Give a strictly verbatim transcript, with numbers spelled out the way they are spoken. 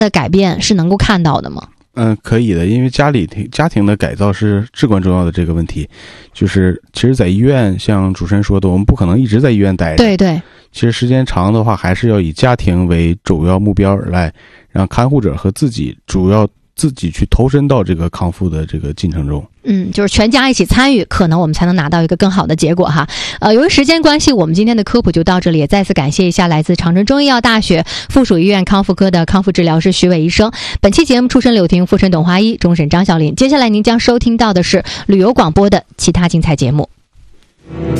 的改变是能够看到的吗？ 嗯，可以的，因为家里家庭的改造是至关重要的这个问题。就是其实在医院，像主持人说的，我们不可能一直在医院待着。 对对。 其实时间长的话，还是要以家庭为主要目标而来，让看护者和自己主要自己去投身到这个康复的这个进程中。 嗯，就是全家一起参与，可能我们才能拿到一个更好的结果哈。呃，由于时间关系，我们今天的科普就到这里，也再次感谢一下来自长春中医药大学附属医院康复科的康复治疗师徐伟医生。本期节目出身柳婷，复身董华一，终审张小林。接下来您将收听到的是旅游广播的其他精彩节目。